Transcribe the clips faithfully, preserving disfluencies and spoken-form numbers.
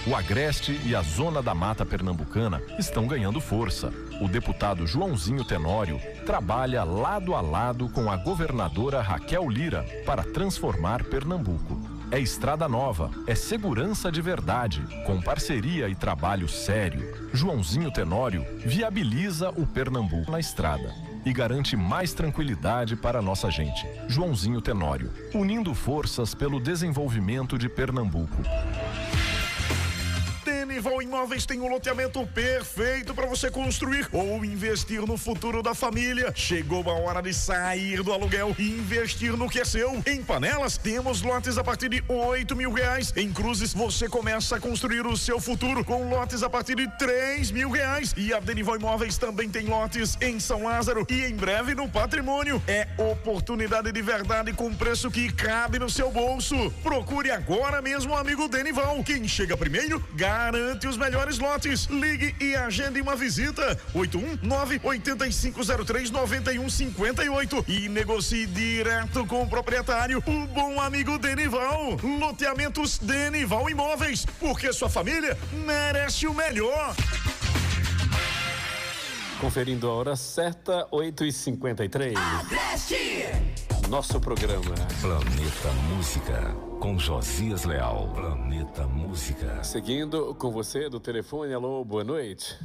O Agreste e a Zona da Mata Pernambucana estão ganhando força. O deputado Joãozinho Tenório trabalha lado a lado com a governadora Raquel Lira para transformar Pernambuco. É estrada nova, é segurança de verdade, com parceria e trabalho sério. Joãozinho Tenório viabiliza o Pernambuco na estrada e garante mais tranquilidade para a nossa gente. Joãozinho Tenório, unindo forças pelo desenvolvimento de Pernambuco. Denival Imóveis tem um loteamento perfeito para você construir ou investir no futuro da família. Chegou a hora de sair do aluguel e investir no que é seu. Em Panelas, temos lotes a partir de oito mil reais. Em Cruzes, você começa a construir o seu futuro com lotes a partir de três mil reais. E a Denival Imóveis também tem lotes em São Lázaro e em breve no Patrimônio. É oportunidade de verdade com preço que cabe no seu bolso. Procure agora mesmo o amigo Denival. Quem chega primeiro, garante os melhores lotes. Ligue e agende uma visita. oito um nove, oito cinco zero três, nove um cinco oito e negocie direto com o proprietário, o bom amigo Denival. Loteamentos Denival Imóveis, porque sua família merece o melhor. Conferindo a hora certa, oito e cinquenta e três. Agreste! Nosso programa Planeta Música, com Josias Leal. Planeta Música. Seguindo com você do telefone. Alô, boa noite.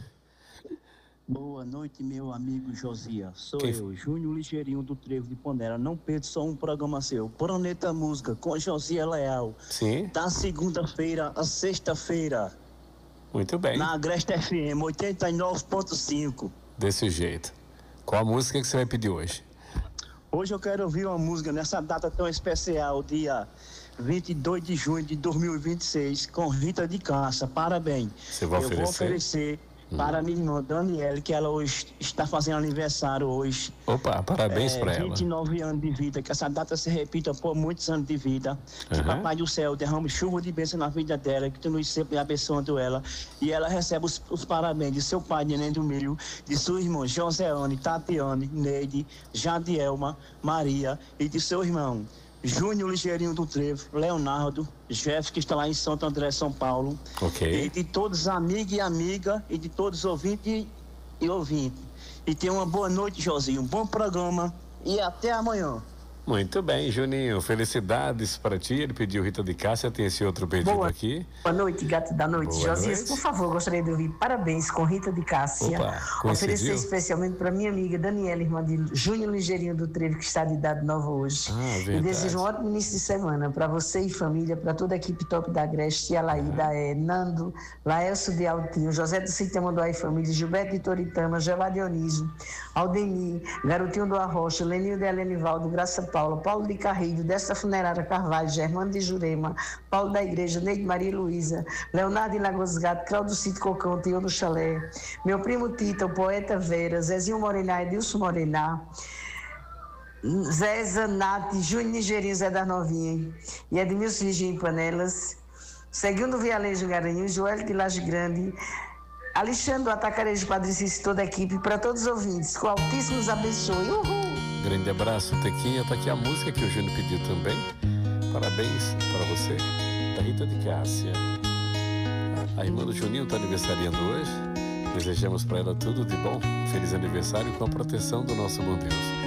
Boa noite, meu amigo Josias. Sou Quem... eu, Júnior Ligeirinho do Trevo de Ponera. Não perca só um programa seu. Planeta Música, com Josias Leal. Sim. Da segunda-feira a sexta-feira. Muito bem. Na Agreste F M, oitenta e nove ponto cinco. Desse jeito. Qual a música que você vai pedir hoje? Hoje eu quero ouvir uma música nessa data tão especial, dia vinte e dois de junho de dois mil e vinte e seis, com Rita de Cássia. Parabéns. Você vai eu oferecer? vou oferecer hum. para a minha irmã Daniela, que ela hoje está fazendo aniversário hoje. Opa, parabéns é, para ela. vinte e nove anos de vida, que essa data se repita por muitos anos de vida. Que uhum. Papai do Céu derrame chuva de bênção na vida dela, que continue sempre abençoando ela. E ela recebe os, os parabéns de seu pai, Neném do Milho, de sua irmã Joseane, Tatiane, Neide, Jadielma, Maria e de seu irmão Júnior Ligeirinho do Trevo, Leonardo, Jeff, que está lá em Santo André, São Paulo. Ok. E de todos os amigos e amigas e de todos os ouvintes e ouvintes. E tenha uma boa noite, Josinho, um bom programa e até amanhã. Muito bem, Juninho, felicidades para ti. Ele pediu Rita de Cássia, tem esse outro pedido boa, aqui. Boa noite, gato da noite. Boa Josias, noite. por favor, gostaria de ouvir parabéns com Rita de Cássia. Opa, oferecer especialmente para minha amiga Daniela, irmã de Júnior Ligeirinho do Trevo, que está de idade nova hoje. Ah, e desejo um ótimo início de semana para você e família, para toda a equipe top da Agreste, Alaída, ah. é, Nando, Laelso de Altinho, José do Citamanduá e família, Gilberto de Toritama, Jeová Dionísio, Aldemir, Garotinho do Arrocha, Leninho de Helenivaldo, Graça Paula, Paulo de Carreiro, desta funerária Carvalho, Germano de Jurema, Paulo da Igreja, Neide Maria Luísa, Leonardo em Lagoas Gato, Claudio Cito Cocão, Tio no Chalé, meu primo Tita, o poeta Vera, Zezinho Morená, Edilson Morená, Zé Zanatti, Júnior Ligeirinho, Zé das Novinhas e Edmilson Liginho em Panelas, Seguindo Vialejo Garanhuns, Joel de Laje Grande, Alexandre do Atacarejo, Padre Cícero, toda a equipe, para todos os ouvintes, que o Altíssimo nos abençoe. Uhul! Grande abraço, Tequinha. Tá aqui a música que o Júnior pediu também. Parabéns para você, da Rita de Cássia. A irmã do Juninho está aniversariando hoje. Desejamos para ela tudo de bom. Feliz aniversário com a proteção do nosso bom Deus.